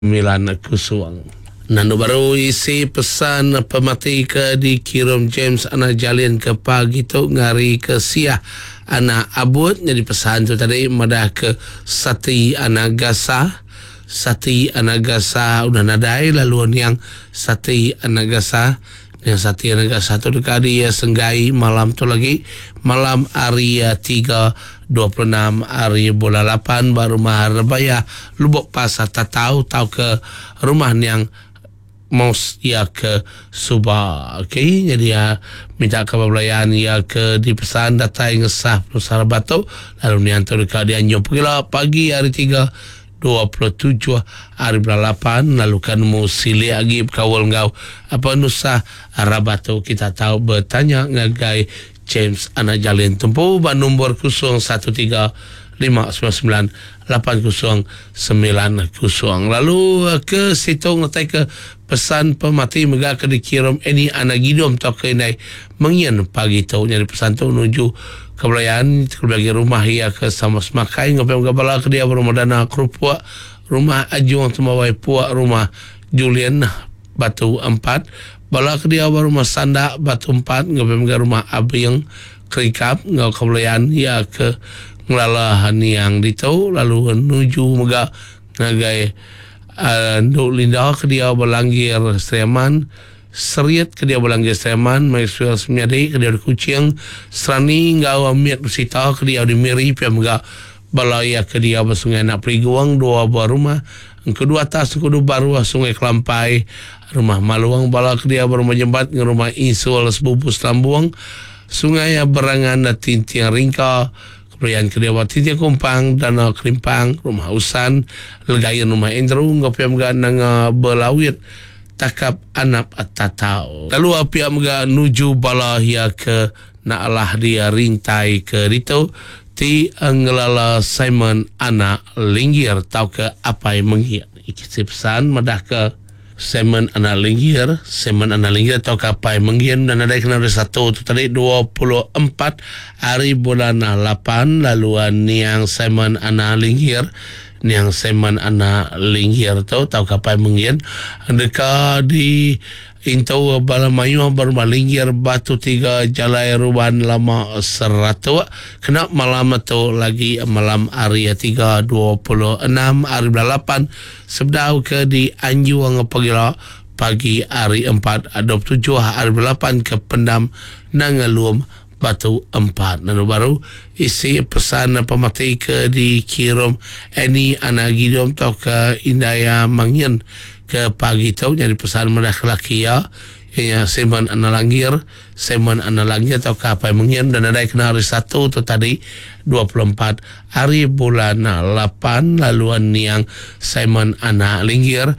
9 kusuang. Nando baru isi pesan pemati ke dikirim James ana jalin ke pagi tu ngari ke siah ana abut. Jadi pesan tu tadi madah ke sati ana gasa udah nadai laluan yang sati ana gasa. Yang sati ana gasa tu dekat dia senggai malam tu lagi malam hari 3 26 hari bulan 8 baru mahar bayar lubuk pasar tak tahu ke rumah yang mau ya ke Subah. Okey, jadi ya minta kebelayan ya ke dipesan data yang sah perusahaan batu lalu ni hantar dekat dia nyop pagi hari 3 27 hari bulan 8 lalu kan mau silih lagi kawal ngau apa nusa Rabato kita tahu bertanya ngagai James anak jalin tempuh ban nombor 0159998090. Lalu ke situ ngetai ke pesan pemati mega ke dikirim ini anak gidom tau ke inai mengian pagi tu jadi pesan tu menuju kebelayan bagi rumah ia ke sama semakai ngapai ngabala ke dia rumah dana kerupuk rumah Ajung Temawai Puak rumah Julian Batu 4 bala ke dia rumah Sandak Batu 4 ngapai rumah Abing Kerikap ngau kebelayan ia ke ngelalahan yang ditau lalu menuju mega ngagai Nduk Linda ke dia Balangir Sleman Seriat ke dia Balangir Sleman Maiswil Semyadi ke dia Kucing Serani ngau Amiat Bersita ke dia di Miri pia mega balaya ke dia Sungai Nak Periguang 2 buah rumah kedua atas kedua baru Sungai Kelampai rumah Maluang bala ke dia rumah Jembat rumah Insul Sebubu Selambuang Sungai Berangan Tintiang Ringka kemudian kedua Tintiang Kumpang Danau Kerimpang rumah Usan Legayan rumah Indru ngopi mga nang belawit takap anap atatau lalu api mga nuju bala ya ke naalah dia rintai ke dito ti ngelala Simon ana linggir tau ke apa yang menghia ikisi pesan madah ke Simon ana linggir tau ke apa yang menghia dan ada kena satu tu tadi 24 hari bulan 8 laluan niang Simon ana linggir tau ke apa yang menghia dekat di Intau Balamayu bermalinggir Batu 3 Jalai Ruban lama 100 kena malam tu lagi malam hari 3 26 hari 8 sebdau ke di Anjuang pagi hari 4 27 hari 8 ke Pendam Nangalum Batu 4 lalu baru isi pesan pemati ke dikirim ini anak gidom tau ke Indaya Mangin ke pagi tu jadi pesan mereka lelaki ya Simon analangir atau ke apa yang mengian dan ada kena hari 1 tu tadi 24 hari bulan 8 laluan yang Simon analingir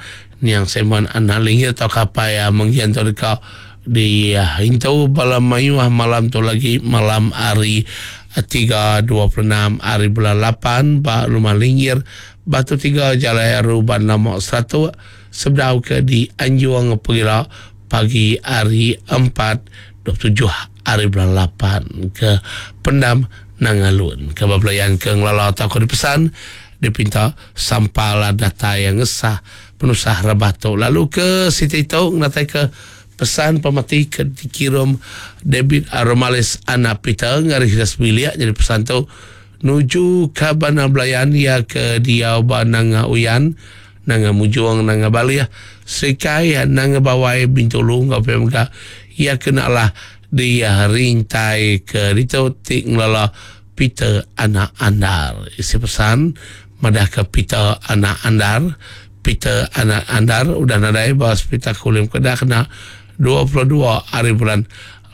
atau ke apa yang mengian tu dekat di Intau Balamayu malam tu lagi malam hari 3 26 hari bulan 8 rumah linggir Batu 3 Jalai Ruban lama 100 sebdau ke di Anjuang Pegila pagi hari 4 27 hari bulan 8 ke Pendam Nangalun ke bablayan ke ngelala atau ke dipesan dipinta sampala data yang ngesah penusah Rabato lalu ke Siti Tau ngatai ke pesan pemati ke dikirim David Romales anak Peter ngari hidas bilia jadi pesan tu nuju ke Bana Belayan ya ke dia Bananga Uyan nanga Mujuang nanga Balia sekai nanga Bawai Bintulu ngapai mga ia kenalah dia rintai ke dito ting lala Peter anak Andar isi pesan madah ke Peter anak Andar udah nadai bahas Peter kulim kena 22 hari bulan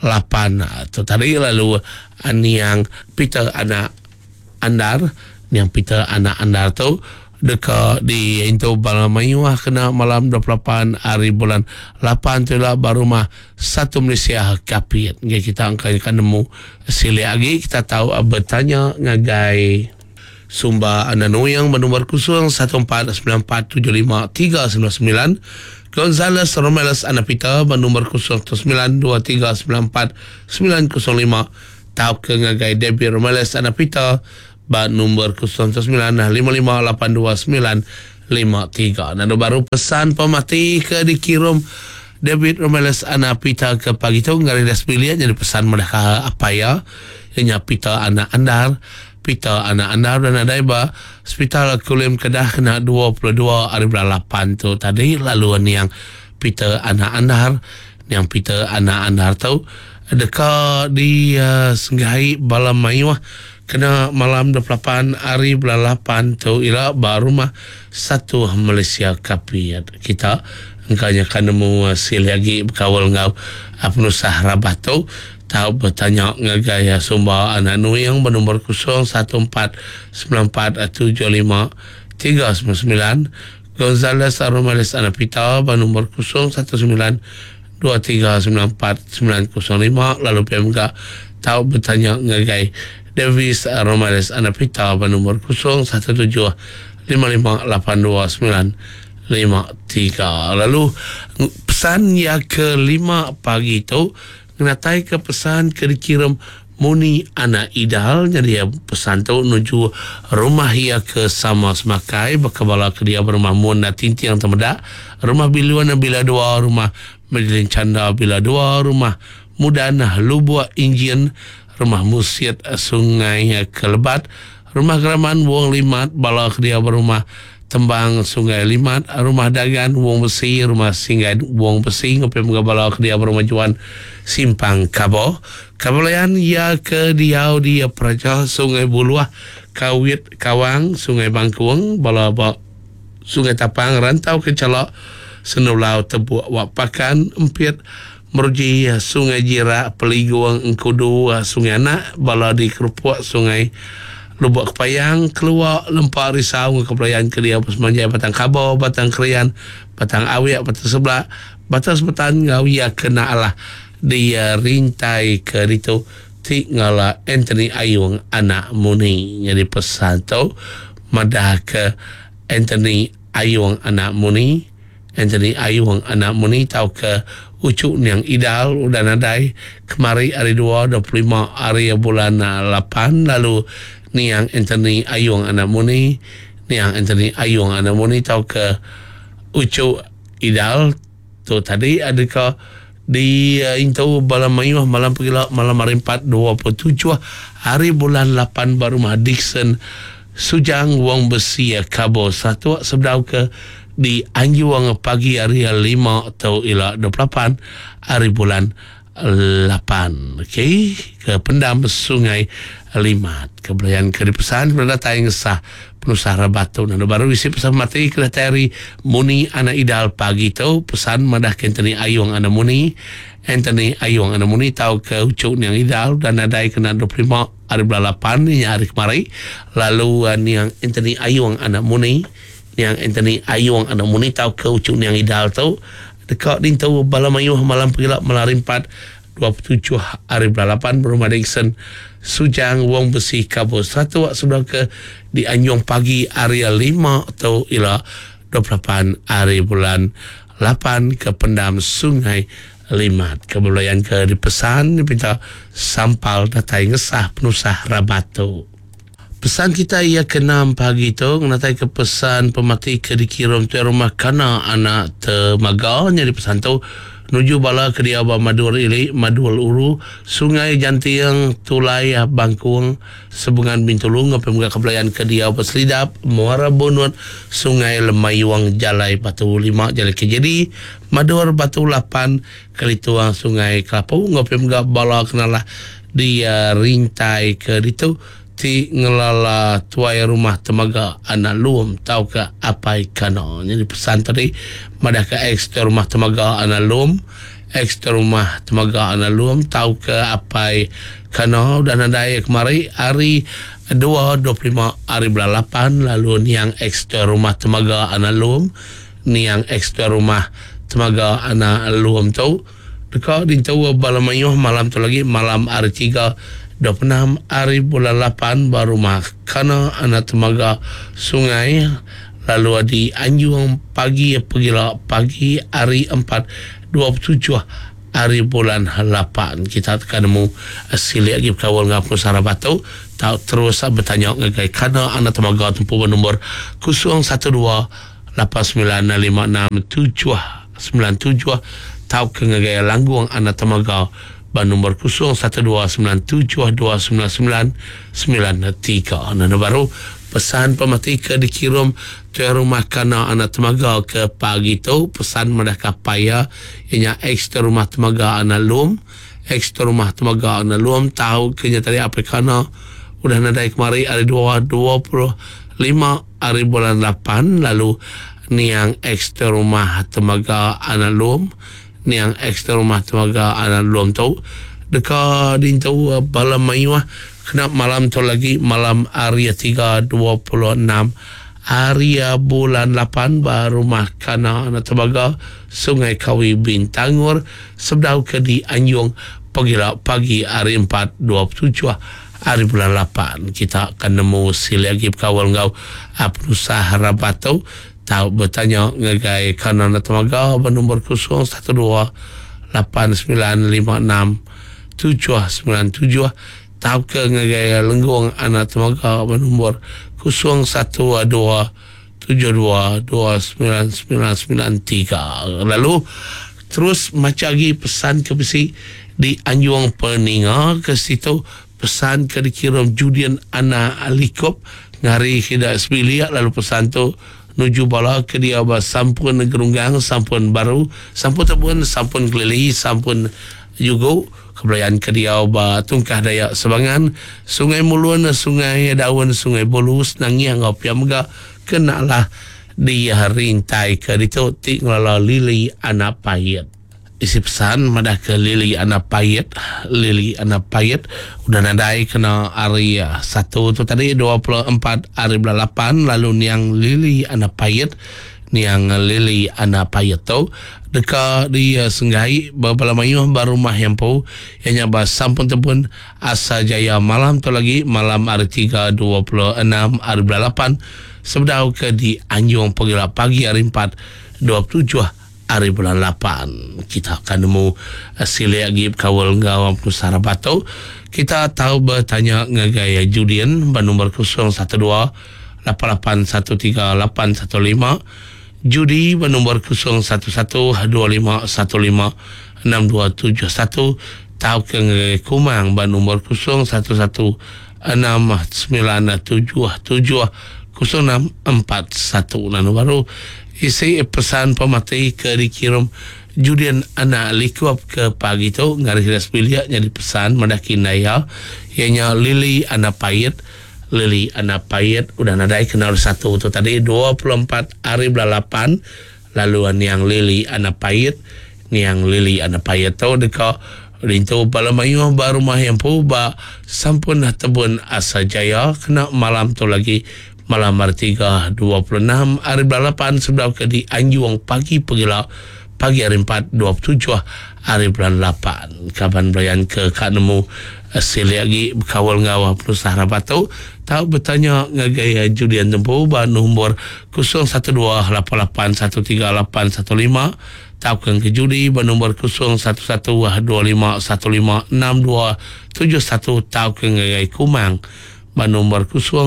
8 tu tadi lalu yang Peter anak Andar yang Peter anak Andar tu dekat di Intau Balamayu kena malam 28 hari bulan 8 tu lah baru mah satu Malaysia kapit kita akan nemu sili lagi kita tahu bertanya ngagai Sumba Ananoyang bernomor 0149475399 Gonzales Romeles Anapita bernomor 0923949905 tahu ke ngagai Debbie Romeles Anapita ba number 09558295 53. Dan baru pesan pemati ke dikirim David Romales anak pita ke pagi tu ngari das pilihan jadi pesan mereka apa ya ianya pita anak andar dan ada iba hospital Kulim Kedah kena 22 hari 8 tu tadi laluan yang pita anak andar tu dekat di Senggai Balam Mayuah kena malam 28 hari 8 tu ila baru mah satu Malaysia kapi kita engkanya kan nemu hasil lagi berkawal ngau penusah rabat tu tahu bertanya ngagaya sumber anak nu yang bernomor 0194747539 Gonzales Romales anak pita bernomor 0192394905 lalu PMK tahu bertanya ngagai Davis Romales anak pita bernomor 0175582953. Lalu pesan yang kelima pagi tu ngatai ke pesan ke dikirim Muni anak idal jadi pesan tu menuju rumah ia ke sama semakai berkebala ke dia berumah mun na tinti yang temedak rumah biluan bila dua rumah Medilin Canda bila dua rumah Mudana Lubua Injin rumah Musiat Sungai Kelebat rumah Keraman Wong Limat bala ke dia berumah Tembang Sungai Limat rumah Dagan Wong Besi rumah Singgah Wong Besi ngopi menggabala ke dia bermajuan Simpang Kabo Kabalayan ya ke diau dia Praja Sungai Buluah Kawit Kawang Sungai Bangkuang bala Sungai Tapang Rantau ke Calok Senulau Tebuak Wapakan Empit Meruji Sungai Jira Peliguang Engkudu Sungai Anak bala di Kerupuk Sungai Lubuk Kepayang keluar Lempar Risau kepelayan ke dia Semanjai Batang Kabo Batang Kerian Batang Awiak Batang Sebelah Batas Betan Ngawia kena Allah dia rintai ke itu tinggal Anthony Ayung anak Muni jadi pesan tu madah ke Anthony Ayung anak Muni tahu ke ucuk yang idal udah nadai kemari hari 25 hari bulan 8 lalu ni yang Anthony Ayung anak Muni tahu ke ucuk idal tu tadi adakah di Intau Balam Mayuah malam hari 4 27 hari bulan 8 baru mah Dixon Sujang Wong Besi Kabo satu sebdau ke di Anjuang pagi hari 5 atau ila 28 hari bulan 8 okey ke pendam Sungai Limat kebelayan ke dipesan berdatang yang sah penusah Rabatu dan baru isi pesan mati kedatari Muni anak idal pagi tu pesan madah ke Anthony Ayung anak Muni tahu ke ucuk yang idal dan nadai kena 25 hari 8 ni hari kemari lalu yang Anthony Ayung anak Muni tahu ke ucuk yang idal tu dekat di tahu Balam Mayuah malam pegilak melari 4 27 hari 8 berumah Dixon Sujang Wong Besi Kabo satu sebelah ke di Anjong pagi hari 5 atau ila 28 hari bulan 8 ke pendam Sungai Limat kebelayan ke dipesan dipinta sampal datai ngesah penusah Rabatu. Pesan kita ia ke 6 pagi tu ngatai ke pesan pemati ke dikirim tu rumah kana anak temaga jadi pesan tu nuju bala ke dia Madual Uru Sungai Jantiang Tulai Bangkuang Sebungan Bintulung apa muka kebelayan ke dia Selidap Muara Bonut Sungai Lemayuang Jalai Batu 5 Jalai Kejadi Madual Batu 8 Kalituang Sungai Kelapau apa muka bala kenalah dia rintai ke itu ti ngelala tuai rumah temaga anak luum tahu ke apa ikano jadi pesan tadi madah ke ekstra rumah temaga anak luum tahu ke apa ikano dan ada kemari hari 25 hari bulan 8 lalu ni yang ekstra rumah temaga anak luum tu dekat di tahu Balam Mayuah malam tu lagi malam hari 3 26 hari bulan 8 baru kana anak temaga sungai lalu di Anjuang pagi hari 4 27 hari bulan 8 kita akan nemu hasil lagi berkawal dengan penusah Rabatu tahu terus bertanya ngagai kana anak temaga tempuh nombor 012 89569797 tau ke ngagaya langguang anak tamaga ba nombor 0129729993. Nana baru pesan pematika dikirim tuan rumah kana anak temaga ke pagi tu pesan mereka paya ianya ekstra rumah temaga anak lum tahu kenya tadi apa kana udah nadai kemari hari 25 hari bulan 8 lalu ni yang ekstra rumah temaga anak lum tu dekat dintau balam mayuah kena malam tu lagi malam hari 3 26 hari bulan 8 baru rumah kana anak tebaga Sungai Kawi Bintangor sebdau ke di Anjung pagi hari 4 27 hari bulan 8 kita akan nemu lagi kawal ngau perusahaan Rabatau tahu bertanya ngagai kana anak tebaga nombor 0128956797 tahu ke ngagaya lenggung anak temaga nombor 0127229993. Lalu terus macam lagi pesan ke besi di Anjuang Peninga ke situ pesan ke dikirim Judian anak Alikop ngari hidak sebilia lalu pesan tu nuju bala ke dia sampun gerunggang sampun baru sampun kelili sampun juga kebelayaan ke dia tungkah Dayak Sebangan Sungai Mulun Sungai Daun Sungai Bolus nangiang opiam ga kenalah dia rintai ke itu tinggal Lili anak payet isi pesan madah ke Lili anak payet udah nadai kena hari 1 tu tadi 24 hari bulan 8 lalu niang Lili anak payet tu dekat dia Senggai beberapa mayuh baru rumah yang pau yang nyaba sampun tepun asa jaya malam tu lagi malam hari 3 26 hari bulan 8 sebedau ke di Anjung pagi hari 4 27 hari bulan 8 kita akan nemu sila lagi kawal ngawam perusahaan Rabatau kita tahu bertanya ngagaya Judian nombor 0128813815 Judi nombor 011251562271 tahu ke ngagaya Kumang nombor 0119770641 lalu baru isi pesan pematai ke dikirim Judian anak Likuap ke pagi tu ngaris resbilia jadi pesan mendakin daya ianya Lili anak payet udah nadai kenal 1 tu tadi 24 hari bulan 8 lalu yang Lili anak payet tu dekat rintu Balamayu baru mah yang puba sampun tebun asa jaya kena malam tu lagi malam hari 3 26 hari bulan 8 sebelum ke di Anjuang pagi hari 4 27 hari bulan 8 kapan belayan ke kak nemu sili lagi kawal ngawah perusahaan Rabatau tahu bertanya ngagaya Judian tempuh nombor 0128813815 tahu ke judi nombor 011251562271 tahu ke ngagaya Kumang nombor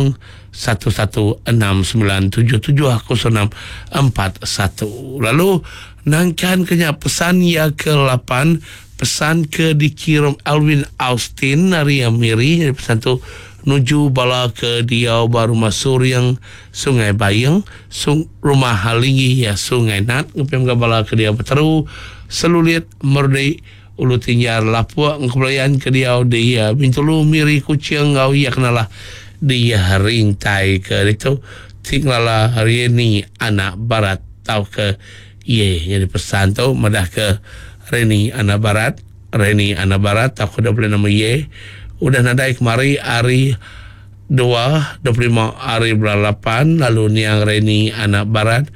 011697700641 lalu nangkan kenya pesan ya ke-8 pesan ke dikirim Alwin Austin dari Amiri jadi pesan tu nuju bala ke dia baru masuk yang Sungai Bayang rumah Halingi ya Sungai Nat ngepem ke bala ke dia berteru selulit merdei ulu tinggal Lapua ngkebelayan ke dia dia bintulu miri kucing ngau ya kenalah dia rintai ke itu tinggallah hari ini anak barat tahu ke jadi pesan tu madah ke Reni anak barat tahu dah boleh nama udah nadai kemari hari 25 hari bulan 8 lalu niang Reni anak barat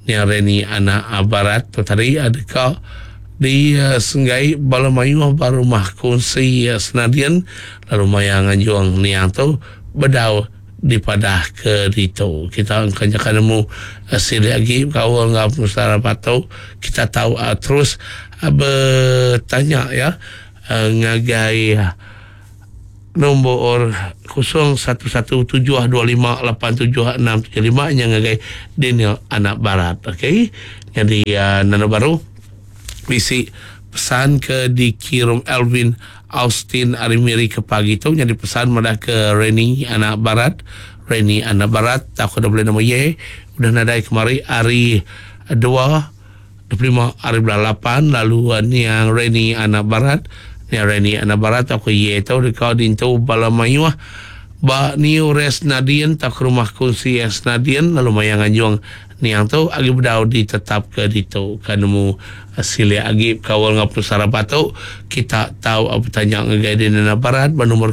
tu tadi adakah di Senggai Balamayu baru mah kunci senadian lalu mayang anjuang niang tu bedau dipadah ke dito kita akan nemu hasil lagi kawal ngap perusahaan Rabatau kita tahu terus bertanya ya ngagai nombor 0117258765 yang ngagai Daniel anak barat. Okey, jadi nano baru bisi pesan ke dikirim Elvin Austin Arimiri ke pagi tu, jadi pesan madah ke Reni anak barat tak dah boleh nama ye udah nadai kemari hari 25 hari 8 lalu ni yang Reni anak barat aku ye tau dekat dintu balamayu ba ni res Nadian tak rumah kunci es Nadian lalu mayang anjuang ni yang tu agi bedau ditetap ke ditu kanemu silia agi kawal ngap sarapat tu kita tahu apa tanya ngagai di anak barat bernomor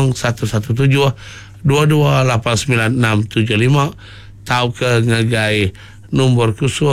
0117 228965 tahu ke ngagai nombor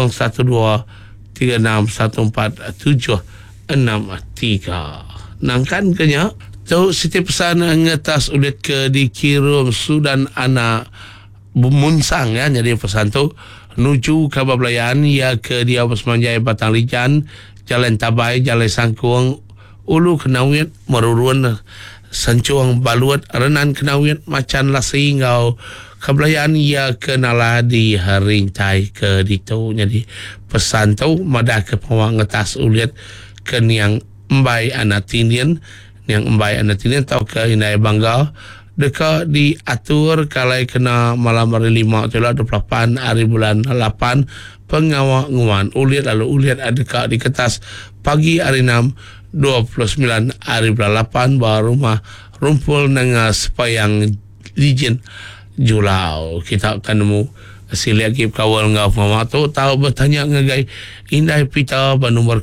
0123614763 nangkan kenya tahu setiap pesan ngetas ulit ke dikirim Sudan anak Munsang ya, jadi pesan tu nuju Kabablayan ya ke dia Pasmanjai Batang Lijan Jalan Tabai Jalan Sangkuang Ulu Kenawit Marurun Sancuang Baluat Renan Kenawit Macan Lasi Ngau Kablayan ya kenala di Harintai ke ditu, jadi pesan tu madah ke pawang ngetas ulit ke niang Mbai anak Tindian tau ke Inai Bangga deka diatur kalai kena malam hari 5 itulah 28 hari bulan 8 pengawangan uliat lalu uliat adeka di kertas pagi hari 6 29 hari bulan 8 baru rumah rumpul dengan sepayang lijin Julau kita akan nemu sila lagi kawal ngau mama tu tahu bertanya ngagai Indai Pita bernomor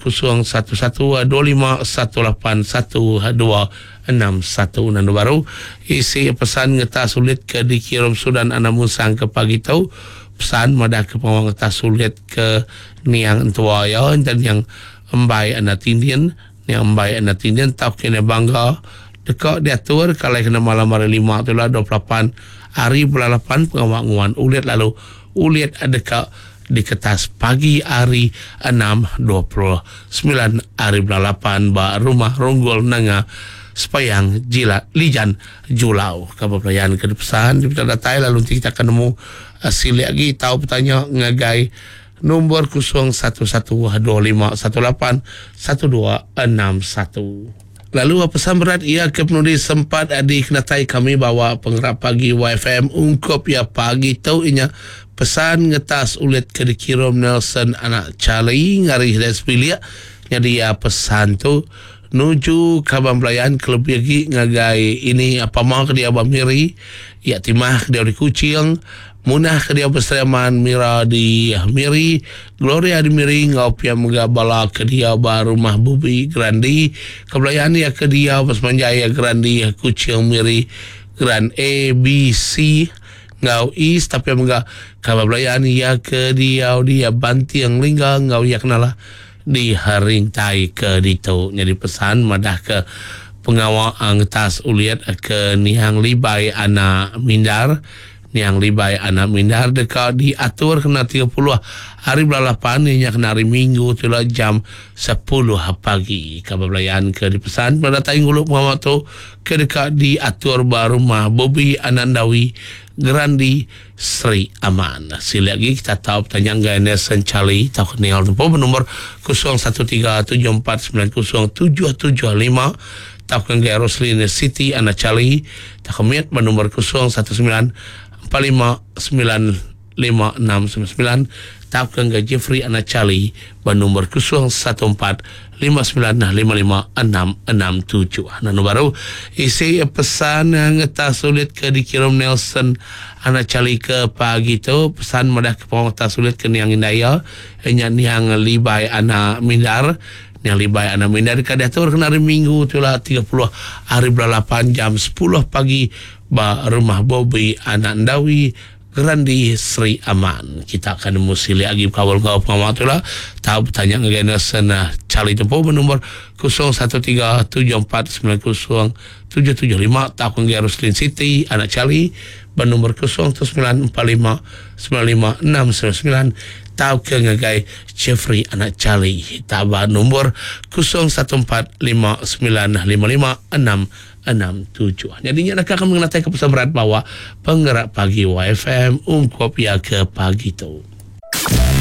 0112181261 dan baru isi pesan ngetas sulit ke dikirim Sudan anak Musang ke pagi tu pesan madah ke pawang ngetas sulit ke niang tua ya dan yang Mbai anak Tindian tahu kena bangga dekat diatur kalau kena malam hari 5 tu lah 28 hari bulan 8 pengawangan uliat lalu uliat adakah di kertas pagi hari 6.29 hari bulan 8 ba rumah ronggol nanga sepayang lijan Julau Kabablayan ke pesan di datai lalu kita akan nemu hasil lagi tahu bertanya ngagai nombor 0112518161. Lalu pesan berat ia ke penulis sempat dikenatai kami bawa pengerap pagi YFM ungkap ya pagi tau inya pesan ngetas ulit ke dikirim Nelson anak Charlie ngari Despilia, jadi ya pesan tu nuju Kabablayan kelebih lagi ngagai ini apa mau ke dia Bamiri ya timah ke dia di Kucing Munah ke dia Pesreman Mira di Miri Gloria di Miri ngau pia megabala ke dia rumah Bubi Grandi Kabablayan ya ke dia Pasmanjaya Grandi Kucing Miri Grand A B C ngau East tapi mega Kabablayan ya ke dia Bantiang Lingga ngau ya kenalah di Harintai ke ditu, jadi pesan madah ke pengawal angtas uliat ke niang libai anak mindar dekat diatur kena 30 hari bulan 8 ini kena hari Minggu itulah jam 10 pagi Kabablayan ke dipesan pada taing ulu Muhammad tu ke dekat diatur barumah Bobi Anandawi Grandi Sri Aman. Sila lagi kita tahu pertanyaan gaya Nelson Charlie tahu kenal tempoh bernomor 0137470775 tahu kan gaya Roslyn City anak Charlie tahu kemit bernomor 01459569 tahu kan gaya Jeffrey anak Charlie bernomor 0145556667. Nanu baru isi pesan ngetas sulit ke dikirim Nelson anak Charlie ke pagi tu pesan madah ke pengetas sulit ke niang indaya niang libai anak mindar dekat diatur kena hari Minggu tu lah 30 hari bulan 8 jam 10 pagi ba rumah Bobi anak Ndawi Grandi Sri Aman. Kita akan musili lagi kawal pengamal tu lah tahu bertanya dengan Nelson Charlie tempoh bernomor 0137490775 tahu kan Roslyn City anak Charlie bernomor 0945956999 atau ke ngagai Jeffrey anak Charlie. Tabah nombor 0145556667. Jadinya nak akan mengenai ke pesan berat bawah penggerak pagi YFM ungkap ya ke pagi tu.